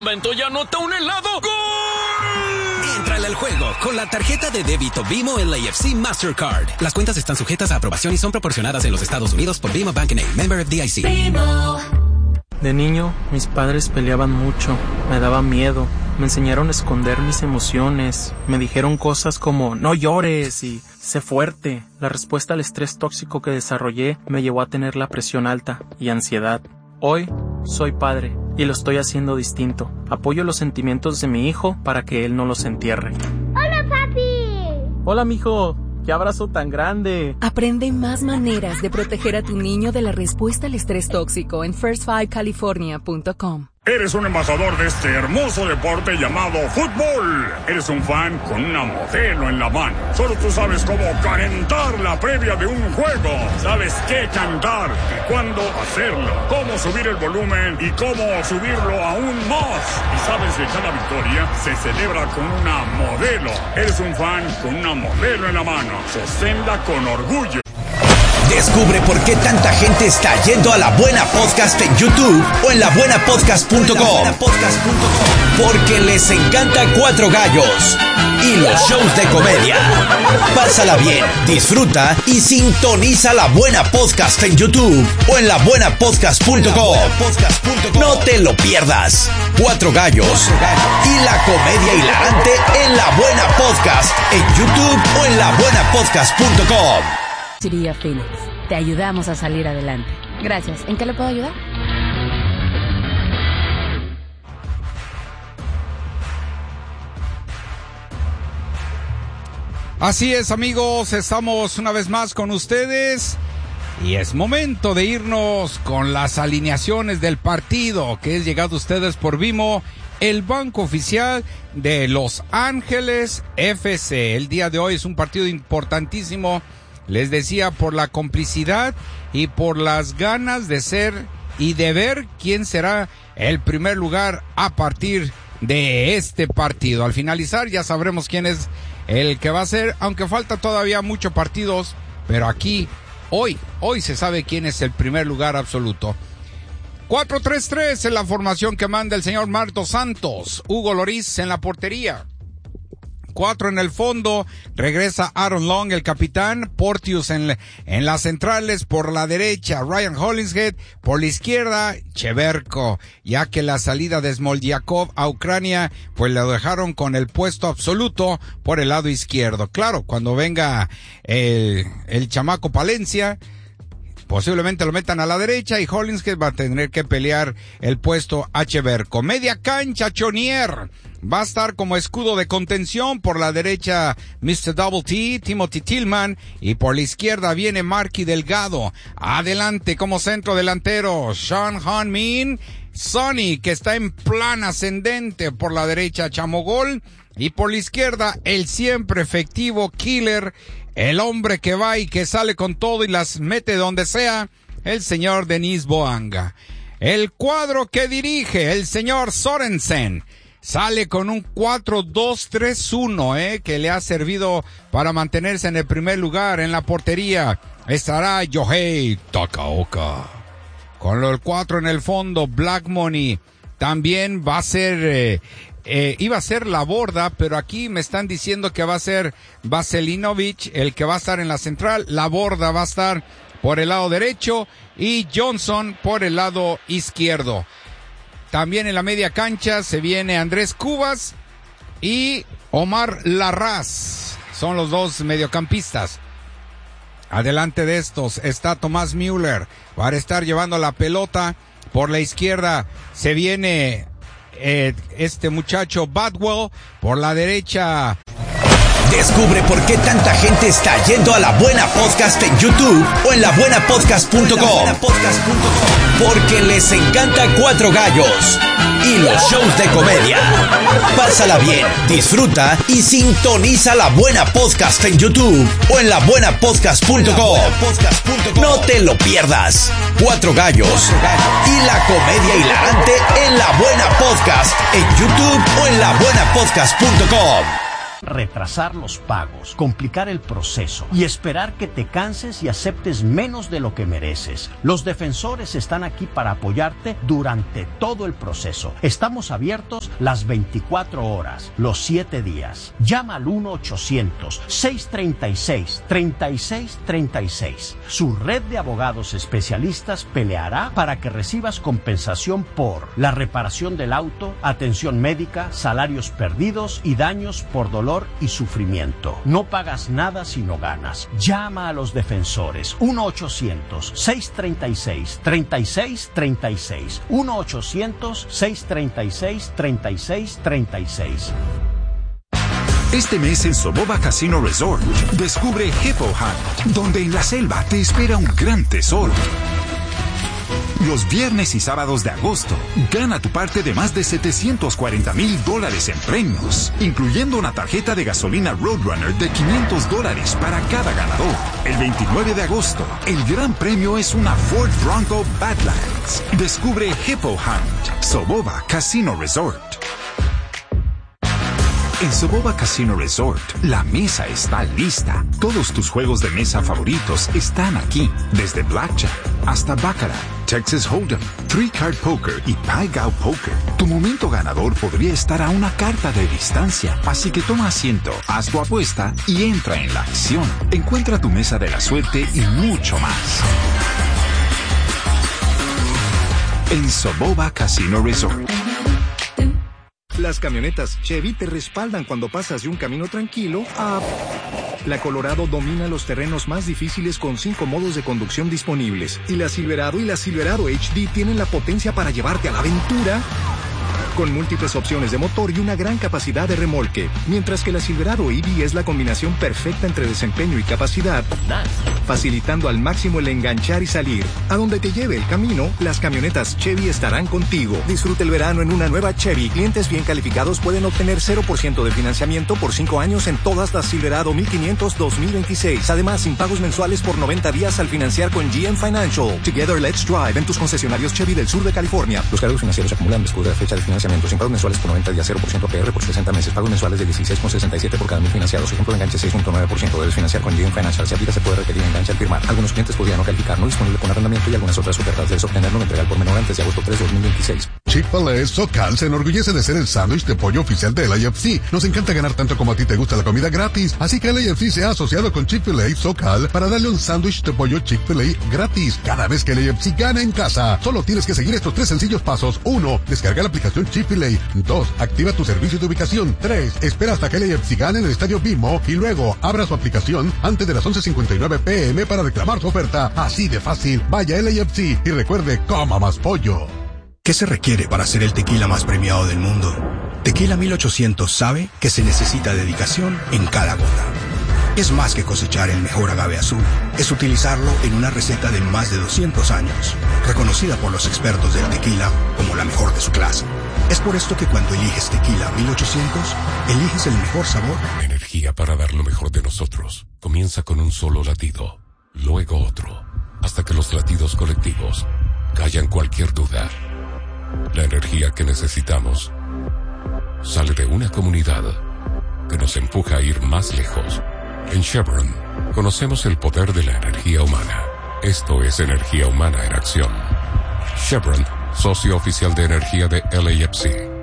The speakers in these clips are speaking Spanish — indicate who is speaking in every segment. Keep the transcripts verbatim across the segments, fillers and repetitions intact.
Speaker 1: Momento ya anota un helado. ¡Gol!
Speaker 2: Éntrale al juego con la tarjeta de débito BMO L A F C Mastercard. Las cuentas están sujetas a aprobación y son proporcionadas en los Estados Unidos por BMO Bank and A, member F D I C. BMO.
Speaker 3: De niño, mis padres peleaban mucho, me daba miedo, me enseñaron a esconder mis emociones, me dijeron cosas como no llores y sé fuerte. La respuesta al estrés tóxico que desarrollé me llevó a tener la presión alta y ansiedad. Hoy soy padre y lo estoy haciendo distinto. Apoyo los sentimientos de mi hijo para que él no los entierre.
Speaker 4: ¡Hola, papi!
Speaker 3: Hola, mijo. ¡Qué abrazo tan grande!
Speaker 5: Aprende más maneras de proteger a tu niño de la respuesta al estrés tóxico en first five california punto com.
Speaker 6: Eres un embajador de este hermoso deporte llamado fútbol. Eres un fan con una modelo en la mano. Solo tú sabes cómo calentar la previa de un juego. Sabes qué cantar y cuándo hacerlo. Cómo subir el volumen y cómo subirlo aún más. Y sabes que cada victoria se celebra con una modelo. Eres un fan con una modelo en la mano. Sosténla con orgullo.
Speaker 7: Descubre por qué tanta gente está yendo a La Buena Podcast en YouTube o en la buena podcast punto com. Porque les encanta Cuatro Gallos y los shows de comedia. Pásala bien, disfruta y sintoniza La Buena Podcast en YouTube o en la buena podcast punto com. No te lo pierdas. Cuatro Gallos y la comedia hilarante en La Buena Podcast en YouTube o en la buena podcast punto com.
Speaker 8: Siria Phoenix. Te ayudamos a salir adelante. Gracias. ¿En qué le puedo ayudar?
Speaker 9: Así es, amigos, estamos una vez más con ustedes y es momento de irnos con las alineaciones del partido que es llegado a ustedes por Vimo, el banco oficial de Los Ángeles F C. El día de hoy es un partido importantísimo. Les decía, por la complicidad y por las ganas de ser y de ver quién será el primer lugar a partir de este partido. Al finalizar ya sabremos quién es el que va a ser, aunque falta todavía muchos partidos, pero aquí, hoy, hoy se sabe quién es el primer lugar absoluto. cuatro tres tres es la formación que manda el señor Marto Santos. Hugo Lloris en la portería. Cuatro en el fondo, regresa Aaron Long, el capitán, Porteous en, en las centrales, por la derecha Ryan Hollingshead, por la izquierda Cheverko, ya que la salida de Smoldiakov a Ucrania, pues lo dejaron con el puesto absoluto por el lado izquierdo. Claro, cuando venga el, el chamaco Palencia, posiblemente lo metan a la derecha y Hollingshead va a tener que pelear el puesto a Cheverko. Media cancha, Chonier va a estar como escudo de contención. Por la derecha, mister Double T, Timothy Tillman. Y por la izquierda viene Marky Delgado. Adelante como centro delantero, Sean Han-Min. Sonny, que está en plan ascendente. Por la derecha, Chamogol. Y por la izquierda, el siempre efectivo Killer. El hombre que va y que sale con todo y las mete donde sea, el señor Denis Boanga. El cuadro que dirige el señor Sorensen sale con un cuatro dos tres uno, eh, que le ha servido para mantenerse en el primer lugar. En la portería estará Yohei Takaoka. Con el cuatro en el fondo, Black Money. También va a ser... Eh, Eh, iba a ser la borda, pero aquí me están diciendo que va a ser Vaselinovic el que va a estar en la central. La borda va a estar por el lado derecho y Johnson por el lado izquierdo. También en la media cancha se viene Andrés Cubas y Omar Larraz. Son los dos mediocampistas. Adelante de estos está Tomás Müller para estar llevando la pelota. Por la izquierda se viene Eh, este muchacho Badwell, por la derecha.
Speaker 7: Descubre por qué tanta gente está yendo a La Buena Podcast en YouTube o en la buena podcast punto com. Porque les encanta Cuatro Gallos y los shows de comedia. Pásala bien, disfruta y sintoniza La Buena Podcast en YouTube o en la buena podcast punto com. No te lo pierdas. Cuatro Gallos y la comedia hilarante en La Buena Podcast en YouTube o en la buena podcast punto com.
Speaker 10: retrasar los pagos, complicar el proceso y esperar que te canses y aceptes menos de lo que mereces. Los defensores están aquí para apoyarte durante todo el proceso. Estamos abiertos las veinticuatro horas, los siete días. Llama al uno ochocientos, seiscientos treinta y seis, treinta y seis treinta y seis. Su red de abogados especialistas peleará para que recibas compensación por la reparación del auto, atención médica, salarios perdidos y daños por dolor y sufrimiento. No pagas nada si no ganas. Llama a los defensores. uno ochocientos, seiscientos treinta y seis, treinta y seis treinta y seis. uno ochocientos, seiscientos treinta y seis, treinta y seis treinta y seis.
Speaker 11: Este mes en Soboba Casino Resort, descubre Hippo Hunt, donde en la selva te espera un gran tesoro. Los viernes y sábados de agosto, gana tu parte de más de setecientos cuarenta mil dólares en premios, incluyendo una tarjeta de gasolina Roadrunner de quinientos dólares para cada ganador. El veintinueve de agosto, el gran premio es una Ford Bronco Badlands. Descubre Hippo Hunt, Soboba Casino Resort. En Soboba Casino Resort, la mesa está lista. Todos tus juegos de mesa favoritos están aquí, desde Blackjack hasta Baccarat, Texas Hold'em, Three Card Poker y Pai Gow Poker. Tu momento ganador podría estar a una carta de distancia, así que toma asiento, haz tu apuesta y entra en la acción. Encuentra tu mesa de la suerte y mucho más en Soboba Casino Resort.
Speaker 12: Las camionetas Chevy te respaldan cuando pasas de un camino tranquilo a... La Colorado domina los terrenos más difíciles con cinco modos de conducción disponibles. Y la Silverado y la Silverado H D tienen la potencia para llevarte a la aventura con múltiples opciones de motor y una gran capacidad de remolque. Mientras que la Silverado E V es la combinación perfecta entre desempeño y capacidad, facilitando al máximo el enganchar y salir. A donde te lleve el camino, las camionetas Chevy estarán contigo. Disfruta el verano en una nueva Chevy. Clientes bien calificados pueden obtener cero por ciento de financiamiento por cinco años en todas las Silverado mil quinientos dos mil veintiséis. Además, sin pagos mensuales por noventa días al financiar con G M Financial. Together, let's drive en tus concesionarios Chevy del sur de California. Los cargos financieros acumulan después de la fecha de financiamiento. Sin pagos mensuales por noventa días, cero por ciento A P R por sesenta meses. Pagos mensuales de dieciséis con sesenta y siete por cada mil financiados. Ejemplo de enganche seis punto nueve por ciento. Debes financiar con G M Financial. Si aplica, se puede requerir enganche al firmar. Algunos clientes podrían no calificar. No disponible con arrendamiento y algunas otras ofertas. Debes obtenerlo en entrega por menor antes de agosto tres de dos mil veintiséis.
Speaker 13: Chick-fil-A SoCal se enorgullece de ser el sándwich de pollo oficial de L A F C. Nos encanta ganar tanto como a ti te gusta la comida gratis. Así que L A F C se ha asociado con Chick-fil-A SoCal para darle un sándwich de pollo Chick-fil-A gratis cada vez que L A F C gana en casa. Solo tienes que seguir estos tres sencillos pasos. uno. Descarga la aplicación Chick-fil-A. dos. Activa tu servicio de ubicación. tres. Espera hasta que L A F C gane en el Estadio BMO y luego abra su aplicación antes de las once cincuenta y nueve pm para reclamar su oferta. Así de fácil. Vaya a L A F C y recuerde, coma más pollo.
Speaker 14: ¿Qué se requiere para ser el tequila más premiado del mundo? Tequila mil ochocientos sabe que se necesita dedicación en cada gota. Es más que cosechar el mejor agave azul. Es utilizarlo en una receta de más de doscientos años, reconocida por los expertos del tequila como la mejor de su clase. Es por esto que cuando eliges Tequila mil ochocientos, eliges el mejor sabor.
Speaker 15: La energía para dar lo mejor de nosotros comienza con un solo latido, luego otro, hasta que los latidos colectivos callan cualquier duda. La energía que necesitamos sale de una comunidad que nos empuja a ir más lejos. En Chevron conocemos el poder de la energía humana. Esto es energía humana en acción. Chevron, socio oficial de energía de L A F C.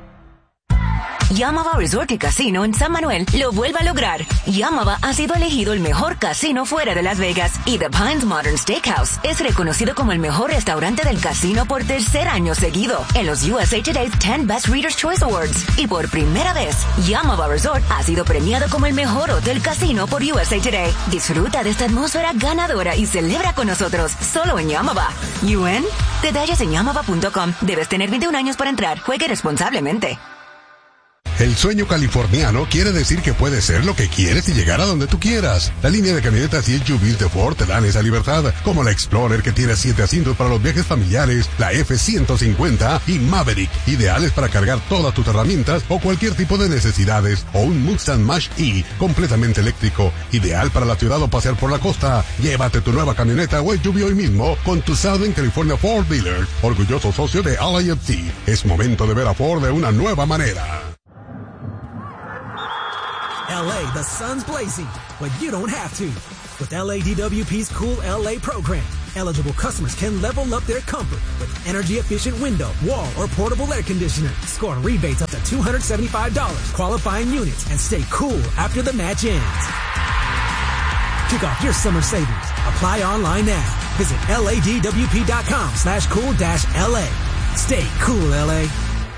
Speaker 16: Yamava Resort y Casino en San Manuel lo vuelve a lograr. Yamava ha sido elegido el mejor casino fuera de Las Vegas y The Pines Modern Steakhouse es reconocido como el mejor restaurante del casino por tercer año seguido en los U S A Today's ten Best Readers' Choice Awards. Y por primera vez, Yamava Resort ha sido premiado como el mejor hotel casino por U S A Today. Disfruta de esta atmósfera ganadora y celebra con nosotros solo en Yamava. ¿You in? Detalles en yamava punto com. Debes tener veintiún años para entrar. Juegue responsablemente.
Speaker 13: El sueño californiano quiere decir que puedes ser lo que quieres y llegar a donde tú quieras. La línea de camionetas y S U Vs de Ford te dan esa libertad, como la Explorer que tiene siete asientos para los viajes familiares, la F ciento cincuenta y Maverick, ideales para cargar todas tus herramientas o cualquier tipo de necesidades, o un Mustang Mach-E completamente eléctrico, ideal para la ciudad o pasear por la costa. Llévate tu nueva camioneta o S U V hoy mismo con tu Southern California Ford Dealer, orgulloso socio de L A F C. Es momento de ver a Ford de una nueva manera.
Speaker 17: L A, the sun's blazing, but you don't have to. With L A D W P's Cool L A program, eligible customers can level up their comfort with energy-efficient window, wall, or portable air conditioner. Score rebates up to two hundred seventy-five dollars, qualifying units, and stay cool after the match ends. Kick off your summer savings. Apply online now. Visit ladwp.com slash cool dash LA. Stay cool, L A.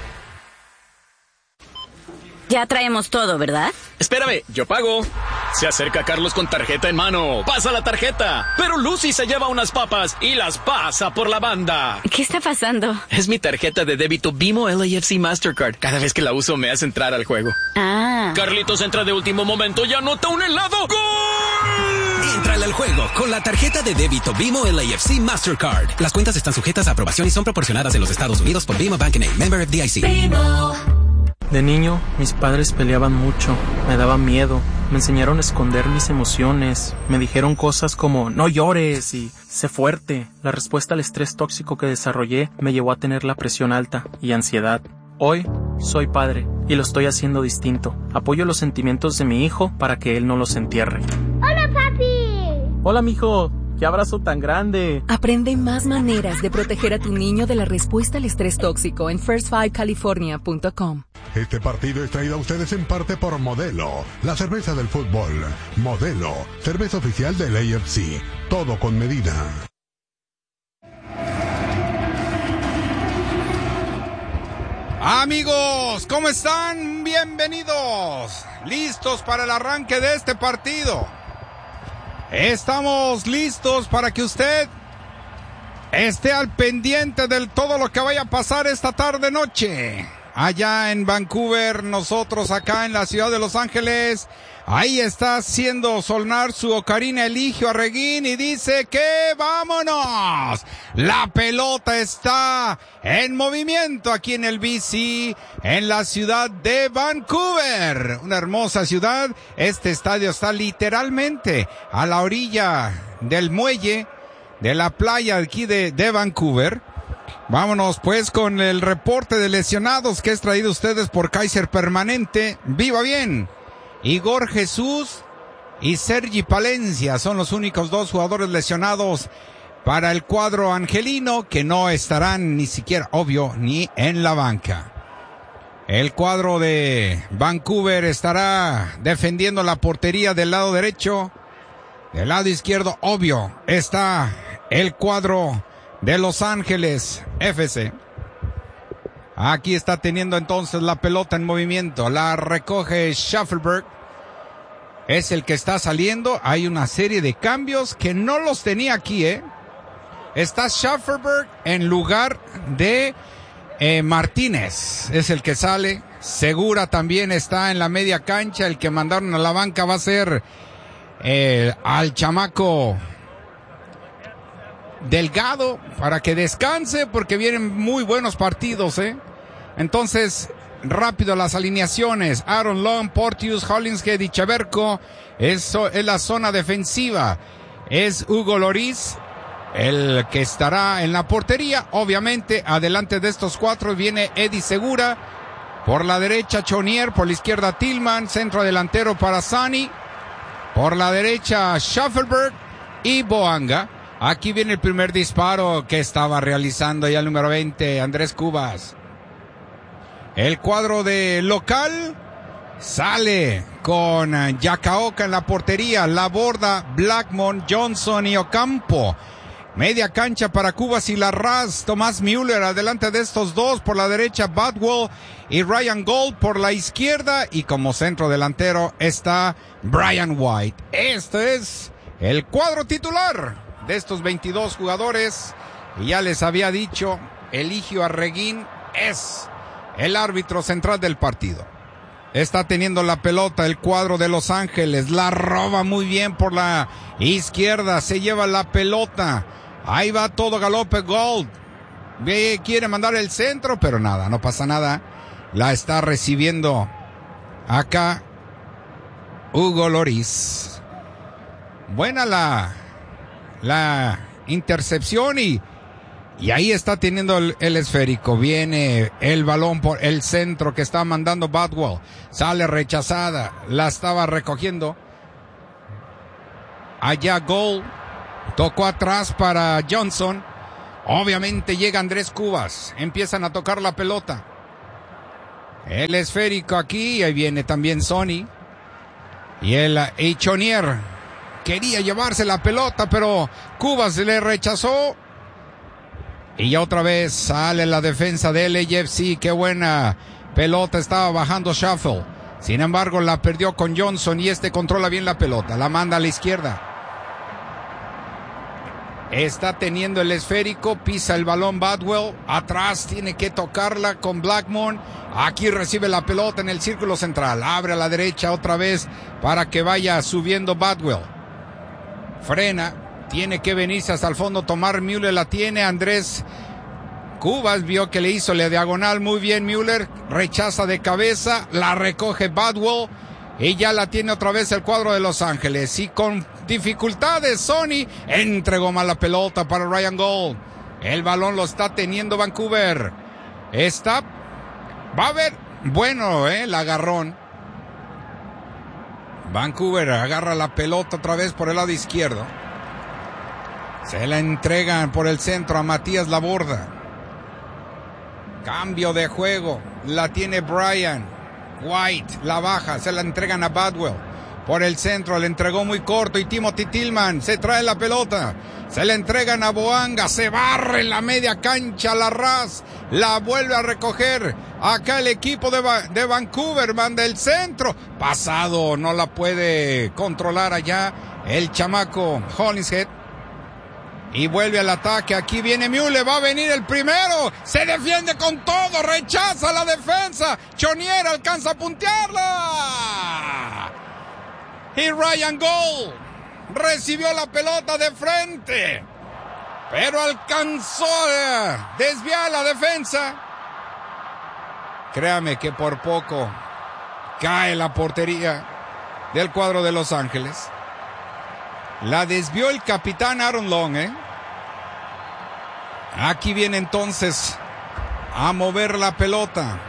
Speaker 8: Ya traemos todo, ¿verdad?
Speaker 1: Espérame, yo pago. Se acerca Carlos con tarjeta en mano. Pasa la tarjeta. Pero Lucy se lleva unas papas y las pasa por la banda.
Speaker 8: ¿Qué está pasando?
Speaker 1: Es mi tarjeta de débito Bimo L A F C Mastercard. Cada vez que la uso me hace entrar al juego.
Speaker 8: Ah.
Speaker 1: Carlitos entra de último momento y anota un helado. ¡Gol!
Speaker 2: Entrale al juego con la tarjeta de débito Bimo L A F C Mastercard. Las cuentas están sujetas a aprobación y son proporcionadas en los Estados Unidos por Bimo Bank N A, member F D I C. Bimo.
Speaker 3: De niño, mis padres peleaban mucho, me daba miedo, me enseñaron a esconder mis emociones, me dijeron cosas como no llores y sé fuerte. La respuesta al estrés tóxico que desarrollé me llevó a tener la presión alta y ansiedad. Hoy soy padre y lo estoy haciendo distinto. Apoyo los sentimientos de mi hijo para que él no los entierre.
Speaker 4: ¡Hola, papi!
Speaker 3: Hola, mijo. ¡Qué abrazo tan grande!
Speaker 5: Aprende más maneras de proteger a tu niño de la respuesta al estrés tóxico en first five california punto com.
Speaker 13: Este partido es traído a ustedes en parte por Modelo, la cerveza del fútbol. Modelo, cerveza oficial del A F C. Todo con medida.
Speaker 9: Amigos, ¿cómo están? Bienvenidos. Listos para el arranque de este partido. Estamos listos para que usted esté al pendiente de todo lo que vaya a pasar esta tarde noche. Allá en Vancouver, nosotros acá en la ciudad de Los Ángeles. Ahí está haciendo sonar su ocarina Eligio Arreguín y dice que vámonos. La pelota está en movimiento aquí en el B C, en la ciudad de Vancouver. Una hermosa ciudad. Este estadio está literalmente a la orilla del muelle de la playa aquí de, de Vancouver. Vámonos pues con el reporte de lesionados que es traído a ustedes por Kaiser Permanente. ¡Viva bien! Igor Jesús y Sergi Palencia son los únicos dos jugadores lesionados para el cuadro angelino, que no estarán ni siquiera, obvio, ni en la banca. El cuadro de Vancouver estará defendiendo la portería del lado derecho. Del lado izquierdo, obvio, está el cuadro de Los Ángeles F C. Aquí está teniendo entonces la pelota en movimiento. La recoge Schaffelberg. Es el que está saliendo. Hay una serie de cambios que no los tenía aquí, ¿eh? Está Schaffelberg en lugar de eh, Martínez. Es el que sale. Segura también está en la media cancha. El que mandaron a la banca va a ser eh, al chamaco Delgado para que descanse, porque vienen muy buenos partidos, ¿eh? Entonces, rápido las alineaciones. Aaron Long, Porteous, Hollingshead y Cheverco. Eso es la zona defensiva. Es Hugo Lloris el que estará en la portería. Obviamente, adelante de estos cuatro viene Eddie Segura. Por la derecha, Chonier. Por la izquierda, Tillman. Centro delantero para Sani. Por la derecha, Schaffelberg y Boanga. Aquí viene el primer disparo que estaba realizando ya el número veinte, Andrés Cubas. El cuadro de local sale con Yakaoka en la portería, Laborda, Blackmon, Johnson y Ocampo. Media cancha para Cubas y Larraz, Tomás Müller adelante de estos dos, por la derecha Badwell y Ryan Gold por la izquierda, y como centro delantero está Brian White. Este es el cuadro titular de estos veintidós jugadores, y ya les había dicho, Eligio Arreguín es el árbitro central del partido. Está teniendo la pelota el cuadro de Los Ángeles, la roba muy bien por la izquierda, se lleva la pelota, ahí va todo galope Gold, quiere mandar el centro, pero nada, no pasa nada, la está recibiendo acá Hugo Lloris. Buena la la intercepción y Y ahí está teniendo el, el esférico. Viene el balón por el centro que está mandando Badwell. Sale rechazada. La estaba recogiendo. Allá Gold. Tocó atrás para Johnson. Obviamente llega Andrés Cubas. Empiezan a tocar la pelota. El esférico aquí. Ahí viene también Sonny. Y el Echonier quería llevarse la pelota, pero Cubas le rechazó. Y ya otra vez sale la defensa del L A F C. Qué buena pelota estaba bajando Shuffle. Sin embargo, la perdió con Johnson y este controla bien la pelota. La manda a la izquierda. Está teniendo el esférico. Pisa el balón Badwell. Atrás tiene que tocarla con Blackmon. Aquí recibe la pelota en el círculo central. Abre a la derecha otra vez para que vaya subiendo Badwell. Frena. Tiene que venirse hasta el fondo, tomar Müller, la tiene Andrés Cubas, vio que le hizo la diagonal muy bien Müller, rechaza de cabeza, la recoge Badwell y ya la tiene otra vez el cuadro de Los Ángeles. Y con dificultades Sonny entregó mal la pelota para Ryan Gold. El balón lo está teniendo Vancouver. Está, va a haber, bueno, eh, el agarrón. Vancouver agarra la pelota otra vez por el lado izquierdo. Se la entregan por el centro a Matías Laborda. Cambio de juego. La tiene Brian White. La baja. Se la entregan a Badwell. Por el centro. Le entregó muy corto. Y Timothy Tillman se trae la pelota. Se la entregan a Boanga. Se barre en la media cancha. La ras. La vuelve a recoger. Acá el equipo de, Va- de Vancouver. Manda el centro. Pasado. No la puede controlar allá el chamaco Hollingshead. Y vuelve al ataque, aquí viene Müller, va a venir el primero, se defiende con todo, rechaza la defensa, Chonier alcanza a puntearla. Y Ryan Gold recibió la pelota de frente, pero alcanzó a desviar la defensa. Créame que por poco cae la portería del cuadro de Los Ángeles. La desvió el capitán Aaron Long, ¿eh? Aquí viene entonces a mover la pelota.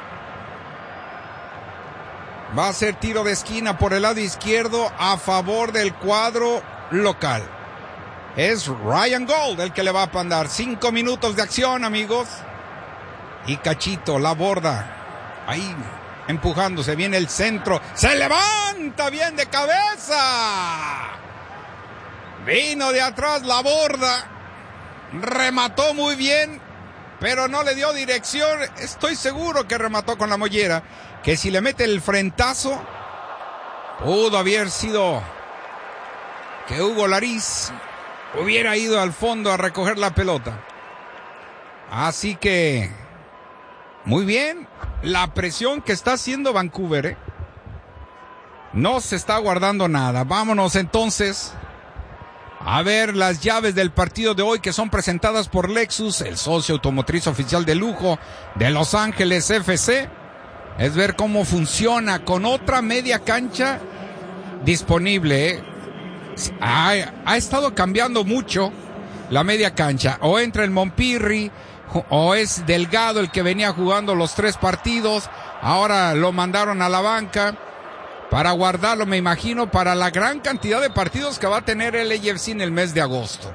Speaker 9: Va a ser tiro de esquina por el lado izquierdo a favor del cuadro local. Es Ryan Gold el que le va a mandar. Cinco minutos de acción, amigos. Y Cachito, la borda. Ahí empujándose, viene el centro. ¡Se levanta bien de cabeza! Vino de atrás la borda, remató muy bien, pero no le dio dirección. Estoy seguro que remató con la mollera, que si le mete el frentazo, pudo haber sido que Hugo Lariz hubiera ido al fondo a recoger la pelota. Así que, muy bien, la presión que está haciendo Vancouver, ¿eh? No se está guardando nada. Vámonos entonces a ver las llaves del partido de hoy, que son presentadas por Lexus, el socio automotriz oficial de lujo de Los Ángeles F C. Es ver cómo funciona con otra media cancha disponible, ¿eh? Ha, ha estado cambiando mucho la media cancha. O entra el Montpirri, o es Delgado el que venía jugando los tres partidos. Ahora lo mandaron a la banca para guardarlo, me imagino, para la gran cantidad de partidos que va a tener el L A F C en el mes de agosto.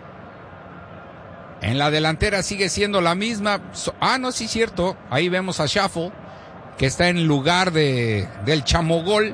Speaker 9: En la delantera sigue siendo la misma. Ah, no, sí, cierto. Ahí vemos a Shuffle, que está en lugar de del Chamogol.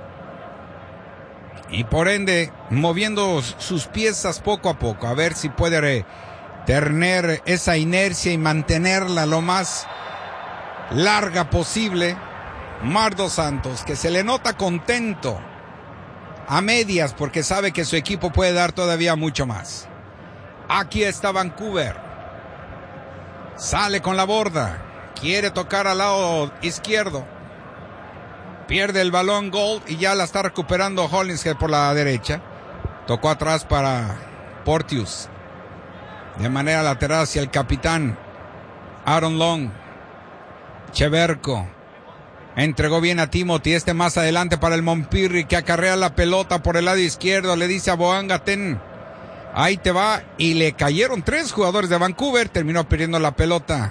Speaker 9: Y por ende, moviendo sus piezas poco a poco. A ver si puede tener esa inercia y mantenerla lo más larga posible. Marc Dos Santos, que se le nota contento a medias porque sabe que su equipo puede dar todavía mucho más. Aquí está Vancouver. Sale con la borda. Quiere tocar al lado izquierdo. Pierde el balón Gold y ya la está recuperando Hollingshead por la derecha. Tocó atrás para Porteous. De manera lateral hacia el capitán Aaron Long. Cheverko. Entregó bien a Timothy, este más adelante para el Montpirri, que acarrea la pelota por el lado izquierdo. Le dice a Boanga, ten, Ahí te va. Y le cayeron tres jugadores de Vancouver. Terminó perdiendo la pelota.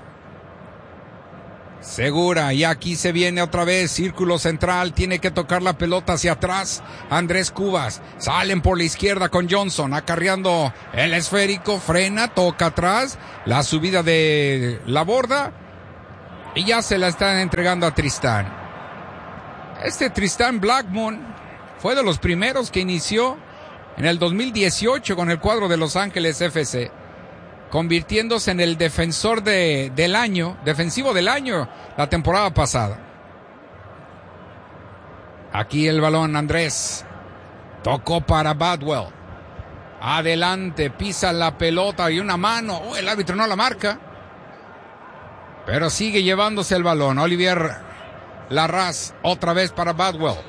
Speaker 9: Segura, y aquí se viene otra vez, círculo central, tiene que tocar la pelota hacia atrás, Andrés Cubas, salen por la izquierda con Johnson, acarreando el esférico, frena, toca atrás, la subida de la borda, y ya se la están entregando a Tristán. Este Tristán Blackmon fue de los primeros que inició en el dos mil dieciocho con el cuadro de Los Ángeles F C. Convirtiéndose en el defensor de, del año, defensivo del año, la temporada pasada. Aquí el balón, Andrés. Tocó para Badwell. Adelante, pisa la pelota y una mano. Oh, el árbitro no la marca. Pero sigue llevándose el balón. Olivier Larraz, otra vez para Badwell.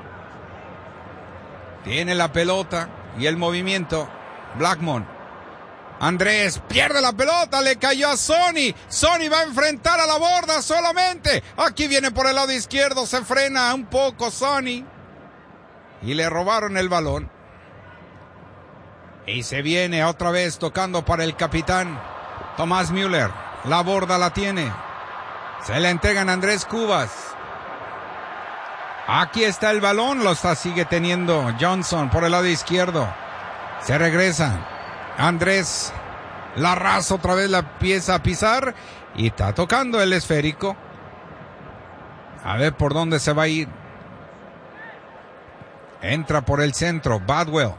Speaker 9: Tiene la pelota y el movimiento. Blackmon. Andrés pierde la pelota, le cayó a Sonny. Sonny va a enfrentar a la borda solamente. Aquí viene por el lado izquierdo, se frena un poco Sonny. Y le robaron el balón. Y se viene otra vez tocando para el capitán Tomás Müller. La borda la tiene. Se la entregan a Andrés Cubas. Aquí está el balón, lo está, sigue teniendo Johnson por el lado izquierdo. Se regresan. Andrés Larraz otra vez la empieza a pisar y está tocando el esférico. A ver por dónde se va a ir. Entra por el centro, Badwell.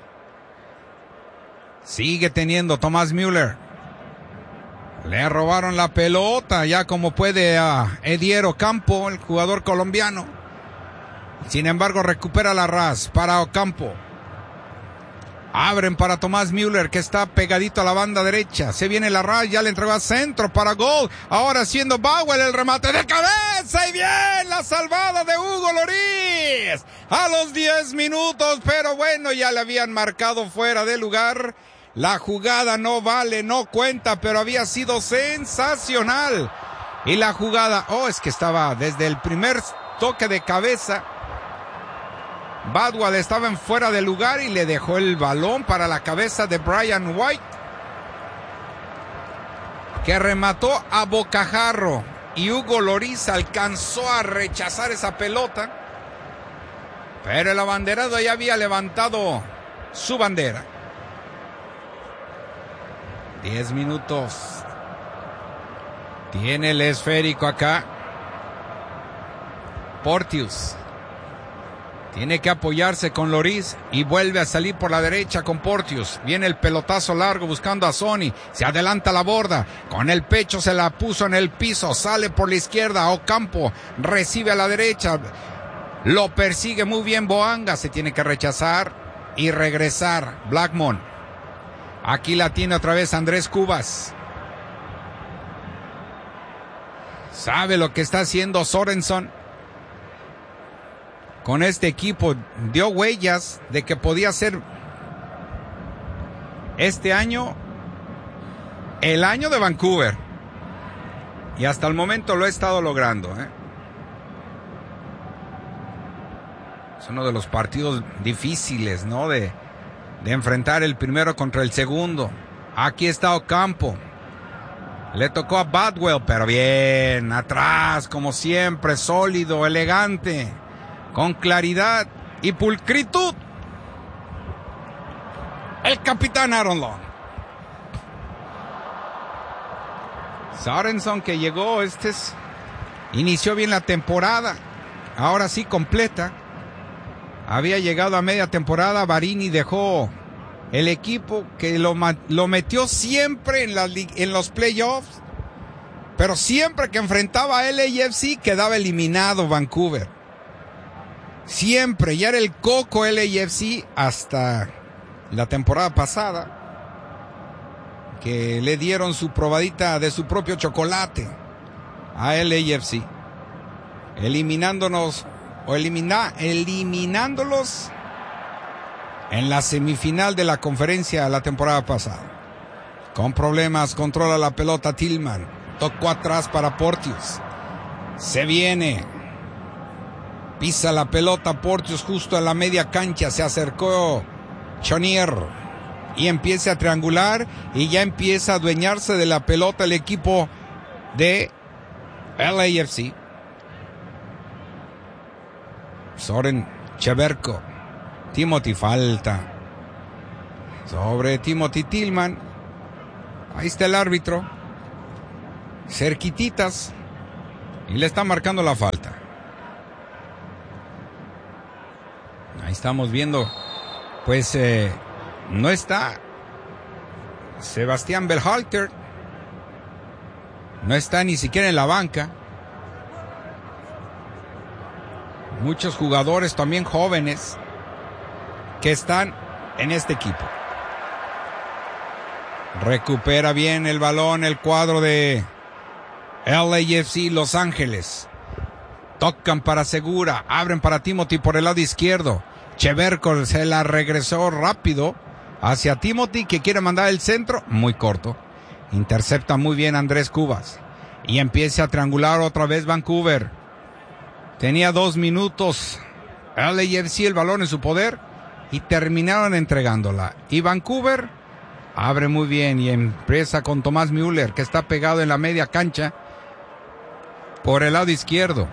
Speaker 9: Sigue teniendo Tomás Müller. Le robaron la pelota ya como puede a Ediero Campo, el jugador colombiano. Sin embargo recupera Larraz para Ocampo. Abren para Tomás Müller, que está pegadito a la banda derecha. Se viene Larraz, ya le entregó a centro para gol. Ahora haciendo Bauer el remate de cabeza. Y bien, la salvada de Hugo Lloris. A los diez minutos, pero bueno, ya le habían marcado fuera de lugar. La jugada no vale, no cuenta, pero había sido sensacional. Y la jugada, oh, es que estaba desde el primer toque de cabeza. Badwell estaba en fuera de lugar y le dejó el balón para la cabeza de Brian White, que remató a bocajarro, y Hugo Lloris alcanzó a rechazar esa pelota, pero el abanderado ya había levantado su bandera. Diez minutos. Tiene el esférico acá Porteous. Tiene que apoyarse con Lloris y vuelve a salir por la derecha con Porteous. Viene el pelotazo largo buscando a Sonny. Se adelanta la borda. Con el pecho se la puso en el piso. Sale por la izquierda. Ocampo recibe a la derecha. Lo persigue muy bien Boanga. Se tiene que rechazar y regresar Blackmon. Aquí la tiene otra vez Andrés Cubas. Sabe lo que está haciendo Sorensen. Con este equipo dio huellas de que podía ser este año el año de Vancouver. Y hasta el momento lo ha estado logrando, ¿eh? Es uno de los partidos difíciles, ¿no? De, de enfrentar el primero contra el segundo. Aquí está Ocampo. Le tocó a Badwell, pero bien, atrás, como siempre, sólido, elegante. Con claridad y pulcritud, el capitán Aaron Long. Sorensen, que llegó, este es, inició bien la temporada, ahora sí completa. Había llegado a media temporada, Varini dejó el equipo, que lo, lo metió siempre en, la, en los playoffs, pero siempre que enfrentaba a L A F C quedaba eliminado Vancouver. Siempre, ya era el coco L A F C hasta la temporada pasada, que le dieron su probadita de su propio chocolate a L A F C, eliminándonos o elimina, eliminándolos en la semifinal de la conferencia la temporada pasada. Con problemas, controla la pelota Tillman, tocó atrás para Porteous, se viene. Pisa la pelota Porteous justo en la media cancha. Se acercó Chonier. y empiece a triangular y ya empieza a adueñarse de la pelota el equipo de L A F C. Soren Cheverko. Timothy falta sobre Timothy Tillman. Ahí está el árbitro, cerquititas, y le está marcando la falta. Ahí estamos viendo, pues eh, no está Sebastián Berhalter, no está ni siquiera en la banca. Muchos jugadores también jóvenes que están en este equipo. Recupera bien el balón el cuadro de L A F C Los Ángeles. Tocan para Segura, abren para Timothy por el lado izquierdo. Cheverko se la regresó rápido hacia Timothy, que quiere mandar el centro, muy corto. Intercepta muy bien Andrés Cubas y empieza a triangular otra vez Vancouver. Tenía dos minutos L A F C el balón en su poder y terminaron entregándola. Y Vancouver abre muy bien y empieza con Tomás Müller, que está pegado en la media cancha por el lado izquierdo.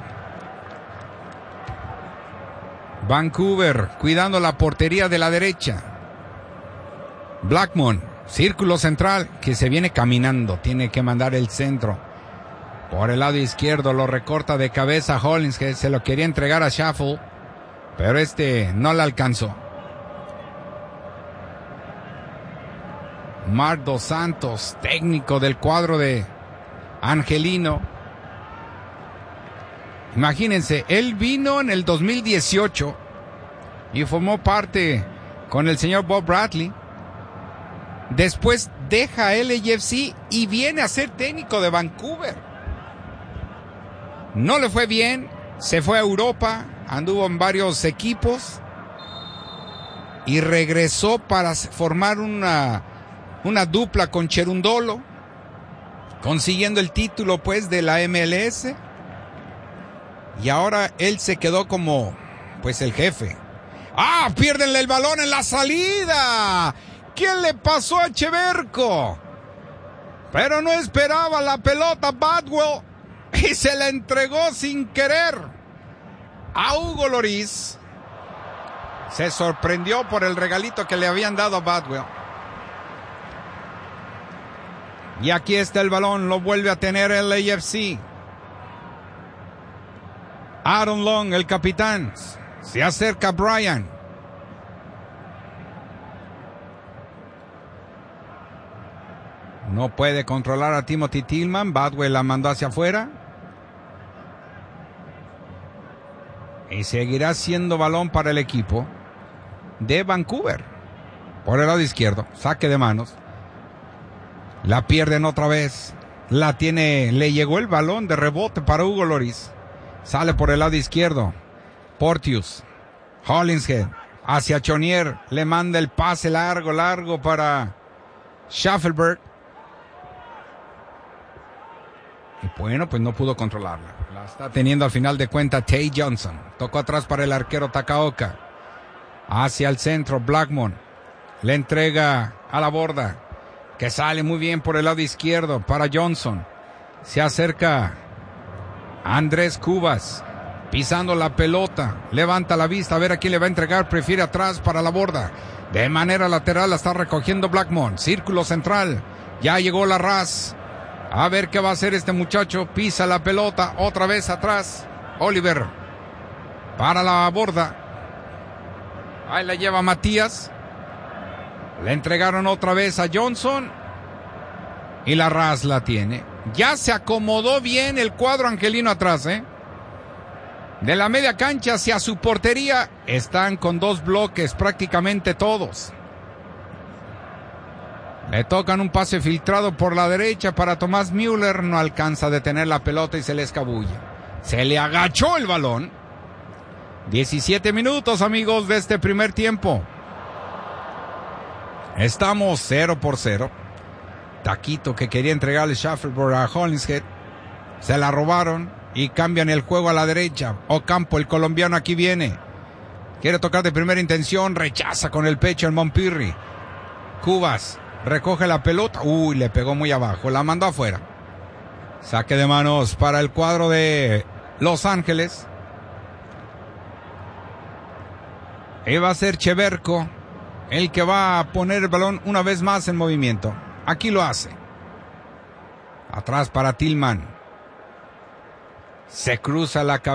Speaker 9: Vancouver cuidando la portería de la derecha. Blackmon, círculo central, que se viene caminando, tiene que mandar el centro por el lado izquierdo, lo recorta de cabeza Hollins, que se lo quería entregar a Shuffle, pero este no la alcanzó. Marc Dos Santos, técnico del cuadro de Angelino. Imagínense, él vino en el dos mil dieciocho y formó parte con el señor Bob Bradley. Después deja L A F C y viene a ser técnico de Vancouver. No le fue bien, se fue a Europa, anduvo en varios equipos y regresó para formar una, una dupla con Cherundolo, consiguiendo el título pues de la M L S. Y ahora él se quedó como pues el jefe. ¡Ah! Pierden el balón en la salida. ¿Qué le pasó a Cheverko? Pero no esperaba la pelota Badwell y se la entregó sin querer a Hugo Lloris. Se sorprendió por el regalito que le habían dado a Badwell. Y aquí está el balón, lo vuelve a tener el L A F C. Aaron Long, el capitán, se acerca a Brian. No puede controlar a Timothy Tillman. Badwell la mandó hacia afuera. Y seguirá siendo balón para el equipo de Vancouver. Por el lado izquierdo, saque de manos. La pierden otra vez. La tiene, le llegó el balón de rebote para Hugo Lloris. Sale por el lado izquierdo. Porteous. Hollingshead. Hacia Chonier. Le manda el pase largo, largo para Schaffelberg. Y bueno, pues no pudo controlarla. La está teniendo al final de cuentas Tay Johnson. Tocó atrás para el arquero Takaoka. Hacia el centro, Blackmon. Le entrega a la borda, que sale muy bien por el lado izquierdo para Johnson. Se acerca Andrés Cubas, pisando la pelota, levanta la vista a ver a quién le va a entregar, prefiere atrás para la borda, de manera lateral la está recogiendo Blackmon, círculo central, ya llegó la Raz, a ver qué va a hacer este muchacho, pisa la pelota, otra vez atrás, Oliver, para la borda, ahí la lleva Matías, le entregaron otra vez a Johnson, y la Raz la tiene. Ya se acomodó bien el cuadro angelino atrás, ¿eh? De la media cancha hacia su portería, están con dos bloques prácticamente todos. Le tocan un pase filtrado por la derecha para Tomás Müller, no alcanza a detener la pelota y se le escabulle. Se le agachó el balón. diecisiete minutos, amigos, de este primer tiempo. Estamos cero por cero. Taquito, que quería entregarle Schaffelberg a Hollingshead, se la robaron y cambian el juego a la derecha. Ocampo, el colombiano, aquí viene, quiere tocar de primera intención, rechaza con el pecho el Montpirri. Cubas recoge la pelota. Uy, le pegó muy abajo. La mandó afuera. Saque de manos para el cuadro de Los Ángeles. Y va a ser Cheverko el que va a poner el balón una vez más en movimiento. Aquí lo hace. Atrás para Tillman. Se cruza la cabeza.